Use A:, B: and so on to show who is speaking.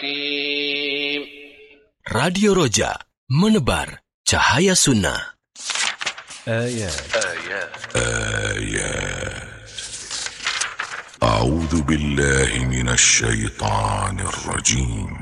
A: Radio Roja, menebar cahaya sunnah.
B: آيات
C: أعوذ بالله من الشيطان الرجيم